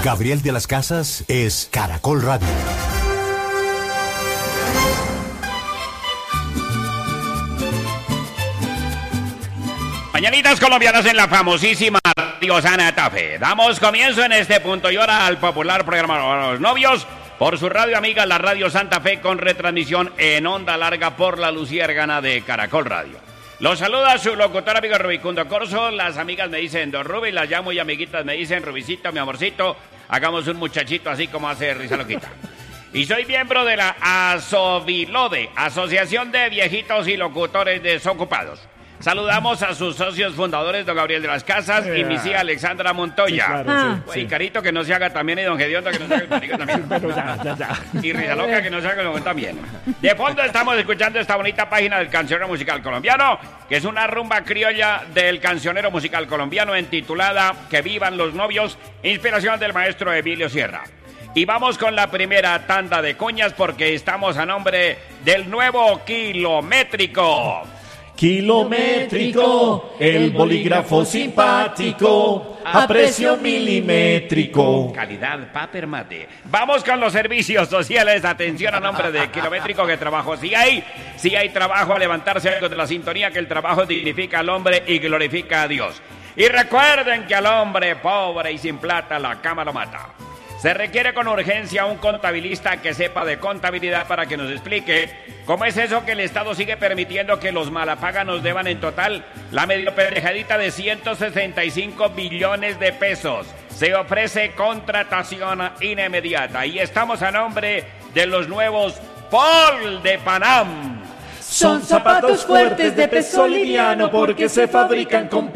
Gabriel de las Casas es Caracol Radio. Mañanitas colombianas en la famosísima Radio Santa Fe. Damos comienzo en este punto y hora al popular programa Los Novios por su radio amiga, la Radio Santa Fe, con retransmisión en onda larga por la Luciérgana de Caracol Radio. Los saluda su locutor amigo Rubicundo Corso. Las amigas me dicen Don Rubi, las llamo y amiguitas me dicen Rubicito, mi amorcito. Hagamos un muchachito así como hace Risa Loquita. Y soy miembro de la ASOVILODE, Asociación de Viejitos y Locutores Desocupados. Saludamos a sus socios fundadores, don Gabriel de las Casas y mi tía Alexandra Montoya. Sí, claro, sí. Carito, que no se haga también, y don Gediondo, que no se haga también. Pero ya. Y Risa Loca, que no se haga también. De fondo estamos escuchando esta bonita página del cancionero musical colombiano, que es una rumba criolla del cancionero musical colombiano intitulada Que vivan los novios, inspiración del maestro Emilio Sierra. Y vamos con la primera tanda de cuñas porque estamos a nombre del nuevo Kilométrico. Kilométrico, el bolígrafo simpático, a precio milimétrico. Calidad paper mate. Vamos con los servicios sociales. Atención a nombre de Kilométrico, que trabajo sí hay trabajo a levantarse algo de la sintonía, que el trabajo dignifica al hombre y glorifica a Dios. Y recuerden que al hombre pobre y sin plata la cama lo mata. Se requiere con urgencia un contabilista que sepa de contabilidad para que nos explique cómo es eso que el Estado sigue permitiendo que los malapagas nos deban en total la medio pendejadita de 165 billones de pesos. Se ofrece contratación inmediata y estamos a nombre de los nuevos Paul de Panam. Son zapatos fuertes de peso liviano porque se fabrican con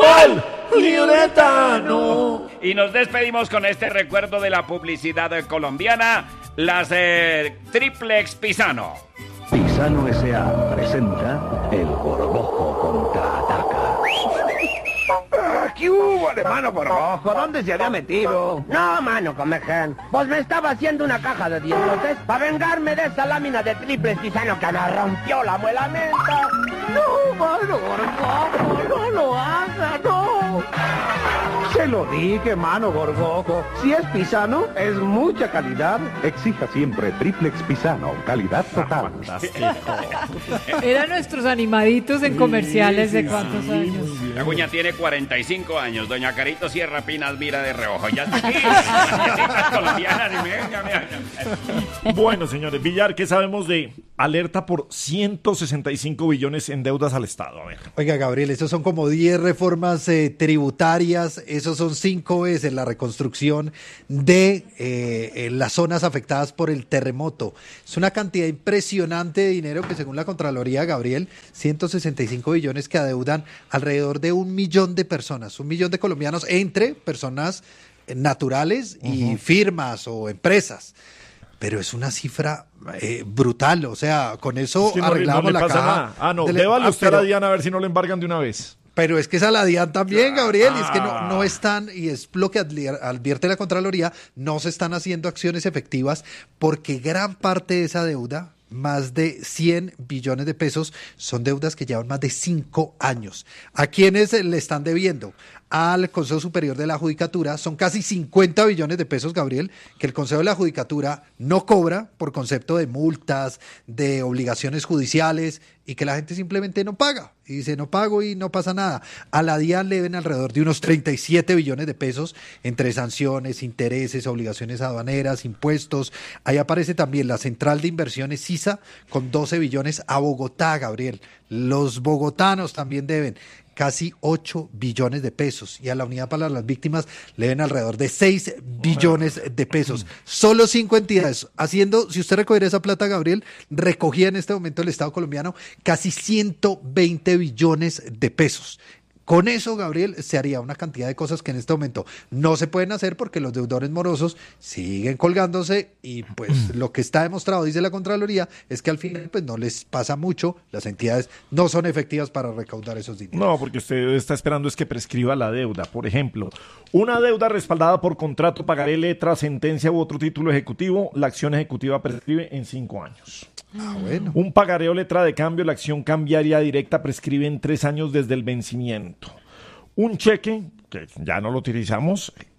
poliuretano. Y nos despedimos con este recuerdo de la publicidad colombiana, las Triplex Pisano. Pisano S.A. presenta El Gorgojo contraataca. ¿Qué hubo, hermano Gorgojo? ¿Dónde se había metido? No, mano, comején. Pues me estaba haciendo una caja de dientes para vengarme de esa lámina de triple pisano que me rompió la muela menta. No, mano Gorgojo, no lo haga, no. Se lo dije, mano Gorgojo. Si es pisano, es mucha calidad. Exija siempre Triplex Pisano, calidad total. Eran nuestros animaditos en comerciales de cuántos años. La cuña tiene 45 años. Doña Carito Sierra Pinas mira de reojo. Ya está aquí. Bueno, señores, Villar, ¿qué sabemos de alerta por 165 billones en deudas al Estado? A ver. Oiga, Gabriel, esos son como 10 reformas tributarias. Esos son 5 veces la reconstrucción de las zonas afectadas por el terremoto. Es una cantidad impresionante de dinero que, según la Contraloría, Gabriel, 165 billones que adeudan alrededor de 1 millón de personas, 1 millón de colombianos, entre personas naturales y firmas o empresas. Pero es una cifra brutal, o sea, con eso es que arreglamos no la caja. Nada. Ah, no, débale usted a Diana a ver si no le embargan de una vez. Pero es que es a la DIAN también, Gabriel, y es que no están, y es lo que advierte la Contraloría, no se están haciendo acciones efectivas porque gran parte de esa deuda, más de 100 billones de pesos, son deudas que llevan más de 5 años. ¿A quiénes le están debiendo? Al Consejo Superior de la Judicatura. Son casi 50 billones de pesos, Gabriel, que el Consejo de la Judicatura no cobra por concepto de multas, de obligaciones judiciales, y que la gente simplemente no paga. Y dice, no pago y no pasa nada. A la DIAN le deben alrededor de unos 37 billones de pesos entre sanciones, intereses, obligaciones aduaneras, impuestos. Ahí aparece también la Central de Inversiones CISA con 12 billones a Bogotá, Gabriel. Los bogotanos también deben casi 8 billones de pesos, y a la Unidad para las Víctimas le den alrededor de 6 billones de pesos. Solo 5 entidades haciendo, si usted recogiera esa plata, Gabriel, recogía en este momento el Estado colombiano casi 120 billones de pesos. Con eso, Gabriel, se haría una cantidad de cosas que en este momento no se pueden hacer porque los deudores morosos siguen colgándose, y pues lo que está demostrado, dice la Contraloría, es que al final pues no les pasa mucho, las entidades no son efectivas para recaudar esos dineros. No, porque usted está esperando es que prescriba la deuda. Por ejemplo, una deuda respaldada por contrato, pagaré, letra, sentencia u otro título ejecutivo, la acción ejecutiva prescribe en 5 años. Bueno. Un pagaré o letra de cambio, la acción cambiaria directa prescribe en 3 años desde el vencimiento. Un cheque, que ya no lo utilizamos,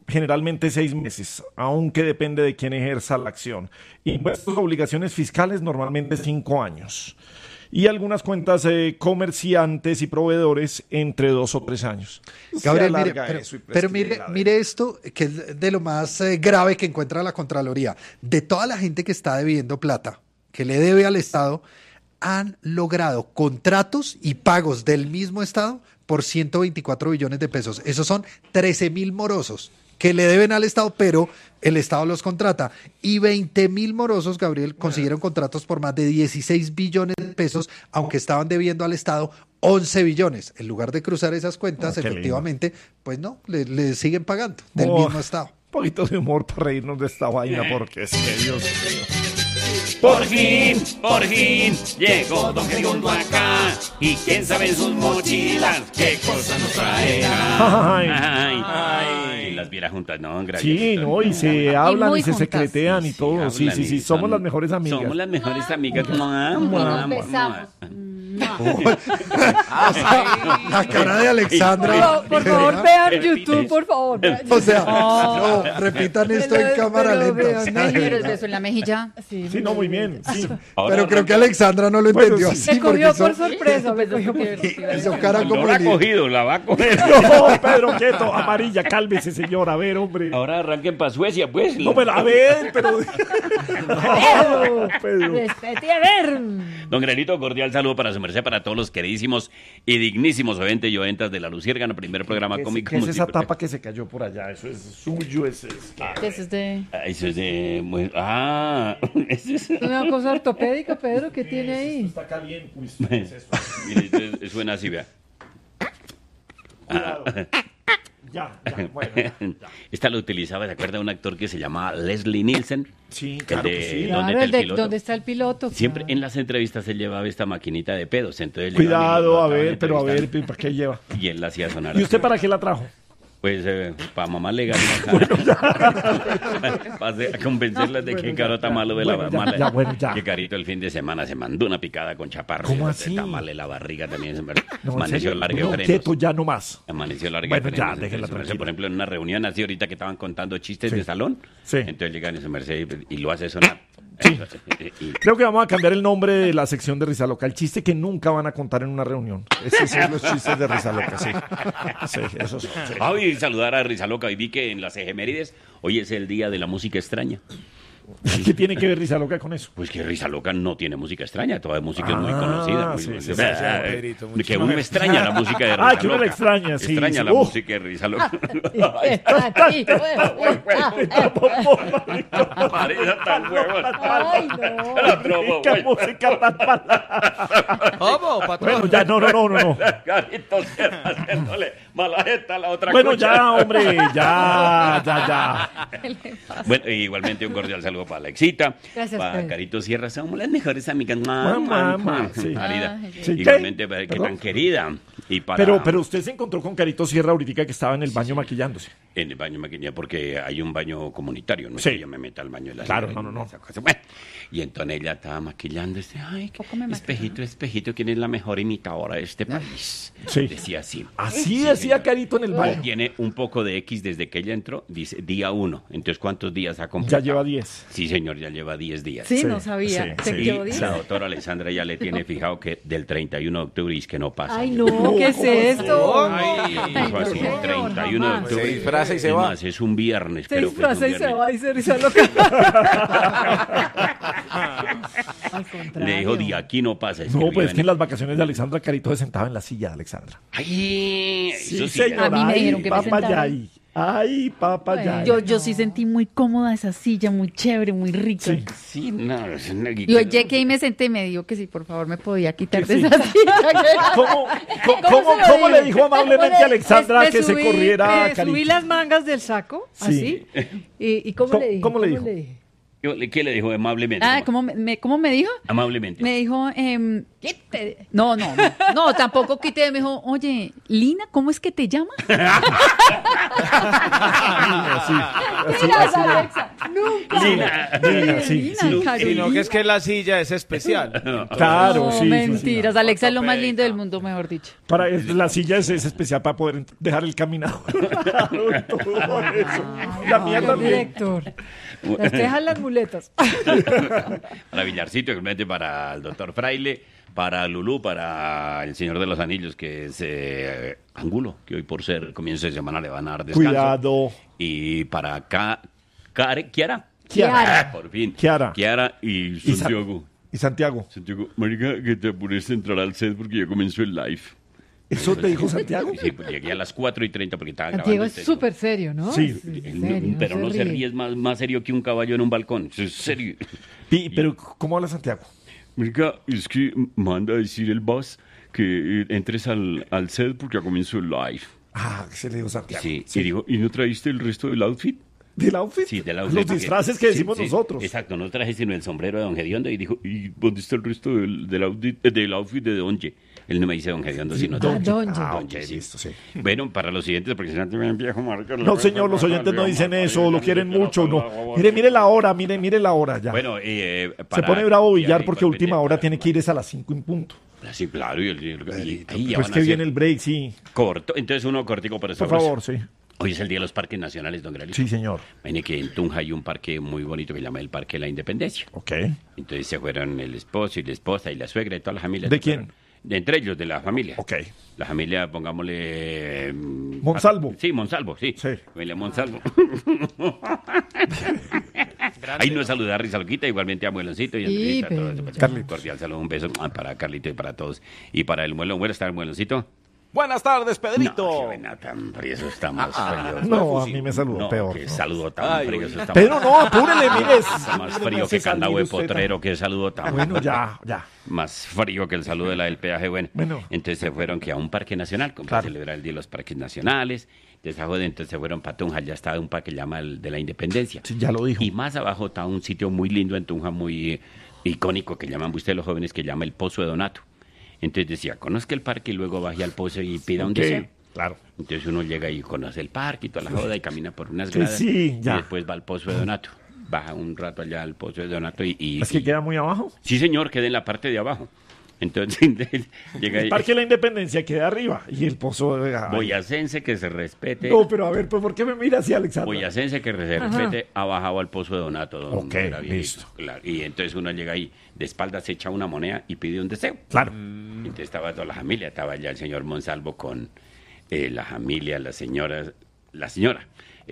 generalmente 6 meses, aunque depende de quién ejerza la acción. Impuestos, obligaciones fiscales, normalmente 5 años. Y algunas cuentas comerciantes y proveedores entre 2 o 3 años. Gabriel, mire esto, que es de lo más grave que encuentra la Contraloría. De toda la gente que está debiendo plata, que le debe al Estado, han logrado contratos y pagos del mismo Estado por 124 billones de pesos. Esos son 13.000 morosos que le deben al Estado, pero el Estado los contrata. Y 20.000 morosos, Gabriel, consiguieron contratos por más de 16 billones de pesos, aunque estaban debiendo al Estado 11 billones. En lugar de cruzar esas cuentas, efectivamente, pues no, le siguen pagando del mismo Estado. Un poquito de humor para reírnos de esta vaina, porque es que Dios mío. Por fin, llegó Don Gediondo acá. Y quién sabe en sus mochilas qué cosa nos traerá. Ay, las viera juntas, ¿no? Gracias. Sí, no, y se hablan y se juntas. secretean y todo. Sí, somos las mejores amigas. Somos las mejores amigas. Besamos. La cara de Alexandra. Por favor, vean YouTube, por favor. O sea, no, repitan esto en cámara lenta. Pero el beso en la mejilla. Sí, Sí, no, muy bien. Sí. Pero creo que Alexandra no lo entendió Bueno, así. me cogió porque por sorpresa. Me cogió por sorpresa. hizo cara No como la ha el- cogido, la va a coger. No, Pedro, quieto, amarilla, cálmese, señor. A ver, hombre. Ahora arranquen para Suecia, pues. No, pero a ver, pero. No, Pedro. Respete, a ver. Don Granito, cordial saludo para su merced, para todos los queridísimos y dignísimos oyentes y oyentas de La Luciérgana, primer programa cómico. ¿Qué es esa musical. tapa que se cayó por allá? Eso es suyo, ese es. Eso es de... Ah, eso es de... eso es... Una cosa ortopédica, Pedro, ¿qué tiene ahí? Está caliente. Uy, Mire, esto suena así, vea. ya, bueno. Ya. Esta lo utilizaba, ¿se acuerda de un actor que se llamaba Leslie Nielsen? Sí, El claro de que sí. ¿Dónde Claro, está el piloto? ¿dónde está el piloto? Siempre Claro. en las entrevistas él llevaba esta maquinita de pedos, entonces Cuidado, llegaba a y lo ver, estaban pero a ver, entrevistando, ¿para qué lleva? y él la hacía sonar. ¿Y usted para qué la trajo? Pues para mamá le ganó para convencerlas de que Caro está malo de la Bueno, ya, mala. ya, bueno, ya. Que Carito el fin de semana se mandó una picada con chaparro. ¿Cómo así? Está mal en la barriga también. No, ¿en Amaneció serio? larga de No, frenos. quieto, ya no más. Amaneció larga Bueno, de ya, frenos. déjela Entonces, tranquila. por ejemplo, en una reunión así ahorita que estaban contando chistes Sí. de salón. Sí. Entonces llegan en su merced y lo hace sonar. Sí. Y- Creo que vamos a cambiar el nombre de la sección de Risa Loca. El chiste que nunca van a contar en una reunión. Esos son los chistes de Risa Loca, sí. Sí, esos son. Sí. y saludar a Risa Loca. Y vi que en las efemérides hoy es el día de la música extraña. ¿Qué tiene que ver Risa Loca con eso? Pues que Risa Loca no tiene música extraña, toda música es muy conocida. sí, Muy, sí, que uno extraña la música de Risa Ah, que uno Loca. la extraña, sí, Extraña sí. la música de Risa Loca. Parece tan huevón. Ay, no. La trobo, ¿Qué güey. música tan mala? ¿Cómo, patrón? Bueno, ya, no. Carito Sierra haciéndole mala jeta a la otra Bueno, cuchara. ya, hombre, ya. Bueno, igualmente un cordial saludo para Alexita, Gracias, para Pedro. Carito Sierra, somos las mejores amigas. Mamá, sí. Marida. Sí. Igualmente, ¿Qué? que tan querida. Y para Pero usted se encontró con Carito Sierra ahorita que estaba en el baño maquillándose. en el baño maquinilla, porque hay un baño comunitario, no es Sí. que yo me meta al baño de la Claro, señora, no. esa cosa. Bueno, y entonces ella estaba maquillándose. Ay, Poco me espejito, ¿quién es la mejor imitadora de este país? Sí. Decía así. Así Sí, decía señor. Carito en el baño. Tiene un poco de X desde que ella entró, dice día 1. Entonces, ¿cuántos días ha Ya completado? lleva 10. Sí, señor, ya lleva 10 días. Sí, Sí, no sabía. sí, ¿Se sí. llevó Y 10? la doctora Alexandra ya le tiene fijado que del 31 de octubre es que no pasa. Ay, no, ¿qué es esto? Dijo así, no, 31 de jamás. octubre. Se disfraza y se Es va. más, es un viernes. Se creo que es un disfraza y se viernes. va, dice Risa Loca. Al contrario. Le dijo, de aquí no pasa. Es que No, vive pues es que en en- las vacaciones de Alexandra Carito se sentaba en la silla de Alexandra. Ay, Sí, eso sí, señora. A mí me dijeron Ay, que me sentara. papayay. Ay, papayay. Yo sí sentí muy cómoda esa silla, muy chévere, muy rica. Sí. Sí, no, es una- Yo llegué y me senté y me dijo que sí, por favor, me podía quitar de esa silla. ¿Cómo le dijo amablemente a Alexandra Me que se subí- corriera me Carito? subí las mangas del saco, Sí. así. ¿Y cómo le dije? ¿Cómo le dijo? dije? ¿Qué le dijo amablemente? Ah, ¿cómo me dijo? Amablemente. Me dijo, quítate. No, tampoco quité. Me dijo, oye, Lina, ¿cómo es que te llamas? Así, Mira, Alexa, nunca Lina, sí. Sino que es que la silla es especial. Claro, No, sí. mentiras. Alexa es lo más lindo del mundo, mejor dicho. La silla es especial para poder dejar el caminador. Todo eso. La mía Ay, también. director. Las dejan las muletas. Para Villarcito, igualmente para el doctor Fraile, para Lulú, para el Señor de los Anillos, que es Angulo, que hoy por ser comienzo de semana le van a dar descanso. Cuidado. Y para Kiara. Por fin. Kiara y Santiago. Y Santiago. Santiago, marica, que te apures a entrar al set porque ya comenzó el live. ¿Eso te dijo Santiago? Sí, pues llegué a las 4:30 porque estaba Santiago grabando. es súper serio, ¿no? Sí. Serio, Pero no se ríe. ríe, es más serio que un caballo en un balcón. Eso es serio. Pero, ¿cómo habla Santiago? Marica, es que manda a decir el boss que entres al set porque ya comenzó el live. Ah, que se le dijo Santiago. Sí, y dijo, ¿y no traíste el resto del outfit? ¿Del outfit? Sí, del outfit. Los disfraces que decimos Sí, nosotros. Exacto, no traje sino el sombrero de Don Gediondo y dijo, ¿y dónde está el resto del outfit de Donje? Él no me dice Don Gediondo, sino Donje. Donje, sí. Listo, sí. Bueno, para los siguientes, porque si no te ven viejo, marica. No, señor, los oyentes no dicen eso, lo quieren mucho, no. Mire la hora, mire la hora ya. Bueno, se pone bravo Villar porque última hora tiene que ir a las 5 en punto. Sí, claro, ahí ya Pues van a que hacer viene el break, sí. corto. Entonces uno cortico por eso. Por favor, sí. Hoy es el Día de los Parques Nacionales, don Gralito. Sí, señor. Viene que en Tunja hay un parque muy bonito que se llama el Parque de la Independencia. Ok. Entonces se fueron el esposo y la esposa y la suegra y todas las familias. ¿De quién? Entre ellos, de la familia. Ok. La familia, pongámosle... Monsalvo. Sí, Monsalvo, sí. Sí. Familia Monsalvo. Ahí no saluda a Rizalquita, igualmente a Mueloncito y a Andrita, pero todo eso. ya. Carlitos. Cordial saludo, un beso para Carlito y para todos. Y para el Muelón, ¿está el Mueloncito? Buenas tardes, Pedrito. No, qué buena, tan frío, eso está más frío. No, a mí me saludó No, peor. qué no. saludo tan Ay, frío. uy. Eso está Pedro, no, apúrele, mire. Está más frío que candado de potrero, que saludo tan Bueno, ya. más frío que el saludo de la del peaje. Bueno, Bueno. entonces se fueron que a un parque nacional, como Claro. para celebrar el Día de los Parques Nacionales. Entonces se fueron para Tunja, ya estaba un parque que llama el de la Independencia. Sí, ya lo dijo. Y más abajo está un sitio muy lindo en Tunja, muy icónico, que llaman ustedes los jóvenes, que llama el Pozo de Donato. Entonces decía, conozca el parque y luego baje al pozo y pida un Ok, deseo. claro. Entonces uno llega y conoce el parque y toda la joda y camina por unas Sí, gradas. sí, ya. Y después va al Pozo de Donato. Baja un rato allá al Pozo de Donato y ¿Es que queda muy abajo? sí, señor, queda en la parte de abajo. Entonces llega El ahí. Parque de la Independencia queda arriba y el pozo de... ay. Boyacense que se respete. No, pero a ver, pues, ¿por qué me mira así, Alexandra? Boyacense que se respete ha bajado al Pozo de Donato. Ok, listo. Claro. Y entonces uno llega ahí, de espaldas se echa una moneda y pide un deseo. Claro. Entonces estaba toda la familia, estaba ya el señor Monsalvo con la familia, la señora, la señora,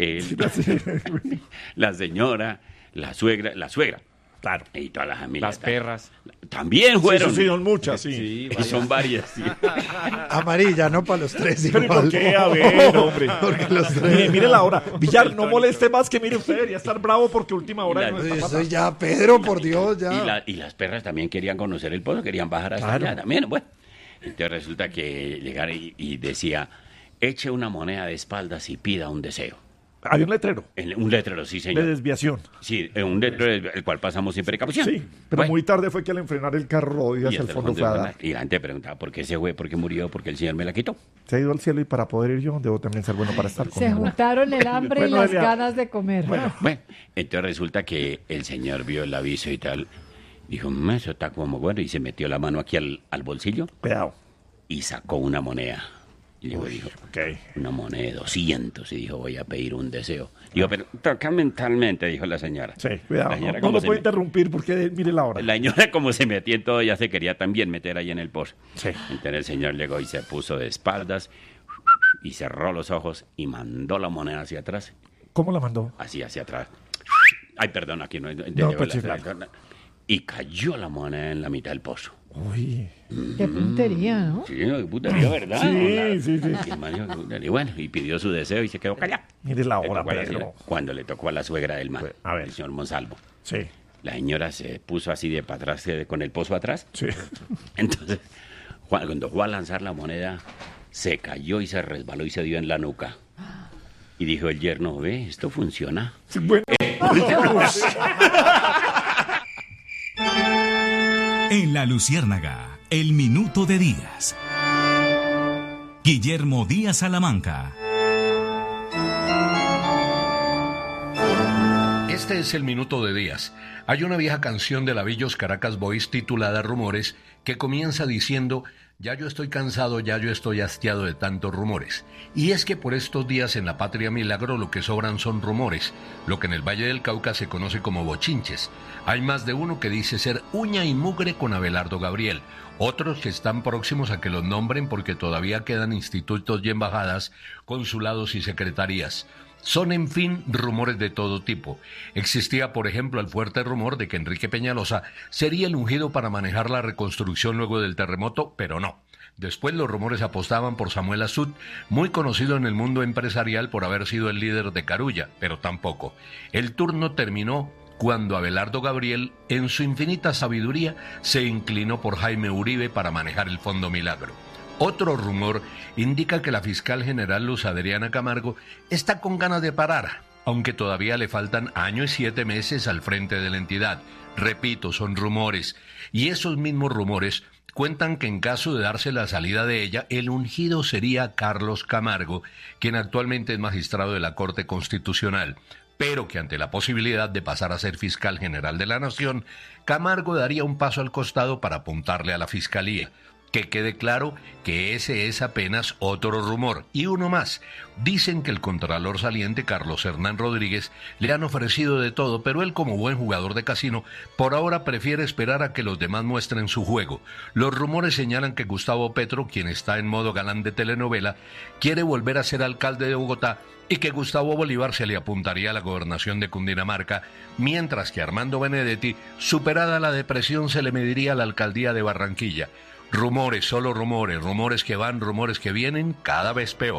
la suegra, Claro. y toda la familia. Las perras. También fueron. Sí, son muchas, sí. Sí, Y son varias, sí. Amarilla, no para los tres Pero ¿y igual. por qué? A ver, hombre. Porque los tres... Mire la hora. Villar, no moleste más que mire usted. Debería estar bravo porque última hora Y no la- está Eso pasando. ya, Pedro, por Dios, ya. Y las perras también querían conocer el pozo, querían bajar hasta Claro. allá también. Bueno, entonces resulta que llegara y decía, eche una moneda de espaldas y pida un deseo. Hay un letrero Un letrero, sí, de señor. desviación. Sí, un letrero el cual pasamos sin precaución. Sí, pero Bueno, muy tarde fue que al enfrenar el carro y y hacia el hasta fondo fue a dar. Y la gente preguntaba, ¿por qué se fue? ¿Por qué murió? Porque el señor me la quitó. Se ha ido al cielo y para poder ir yo debo también ser bueno para estar con Se él. juntaron el hambre y Bueno, las Elia. ganas de comer. Bueno, entonces resulta que el señor vio el aviso y tal. Dijo, eso está como bueno. Y se metió la mano aquí al bolsillo Cuidado. y sacó una moneda. Y luego dijo, Ok. una moneda de 200. Y dijo, voy a pedir un deseo. Dijo, pero toca mentalmente, dijo la señora. Sí, cuidado. La señora No como lo se puedo me- interrumpir porque mire la hora. La señora como se metía en todo, ya se quería también meter ahí en el pozo. Sí. Entonces el señor llegó y se puso de espaldas y cerró los ojos y mandó la moneda hacia atrás. ¿Cómo la mandó? Así hacia atrás. Ay, perdón, aquí no. pues, sí, claro. Y cayó la moneda en la mitad del pozo. Uy. Qué puntería, ¿no? Sí, no, qué putería, ¿verdad? Sí, sí, sí. Y el man dijo, y bueno, y pidió su deseo y se quedó callado. Mire la Le hora, tocó a la Pedro. señora. Cuando le tocó a la suegra del man, A ver. el señor Monsalvo. Sí, La señora se puso así de para atrás, con el pozo atrás. sí. Entonces, cuando fue a lanzar la moneda, se cayó y se resbaló y se dio en la nuca. Y dijo el yerno, ve, esto funciona. Bueno. En La Luciérnaga, el minuto de Díaz. Guillermo Díaz Salamanca. Este es el minuto de Díaz. Hay una vieja canción de la Villos Caracas Boys titulada Rumores que comienza diciendo: ya yo estoy cansado, ya yo estoy hastiado de tantos rumores. Y es que por estos días en la Patria Milagro lo que sobran son rumores, lo que en el Valle del Cauca se conoce como bochinches. Hay más de uno que dice ser uña y mugre con Abelardo Gabriel, otros que están próximos a que los nombren porque todavía quedan institutos y embajadas, consulados y secretarías. Son, en fin, rumores de todo tipo. Existía, por ejemplo, el fuerte rumor de que Enrique Peñalosa sería el ungido para manejar la reconstrucción luego del terremoto, pero no. Después los rumores apostaban por Samuel Azud, muy conocido en el mundo empresarial por haber sido el líder de Carulla, pero tampoco. El turno terminó cuando Abelardo Gabriel, en su infinita sabiduría, se inclinó por Jaime Uribe para manejar el Fondo Milagro. Otro rumor indica que la fiscal general Luz Adriana Camargo está con ganas de parar, aunque todavía le faltan año y 7 meses al frente de la entidad. Repito, son rumores, y esos mismos rumores cuentan que en caso de darse la salida de ella, el ungido sería Carlos Camargo, quien actualmente es magistrado de la Corte Constitucional, pero que ante la posibilidad de pasar a ser fiscal general de la Nación, Camargo daría un paso al costado para apuntarle a la fiscalía. Que quede claro que ese es apenas otro rumor. Y uno más. Dicen que el contralor saliente Carlos Hernán Rodríguez le han ofrecido de todo, pero él, como buen jugador de casino, por ahora prefiere esperar a que los demás muestren su juego. Los rumores señalan que Gustavo Petro, quien está en modo galán de telenovela, quiere volver a ser alcalde de Bogotá y que Gustavo Bolívar se le apuntaría a la gobernación de Cundinamarca, mientras que Armando Benedetti, superada la depresión, se le mediría a la alcaldía de Barranquilla. Rumores, solo rumores, rumores que van, rumores que vienen, cada vez peor.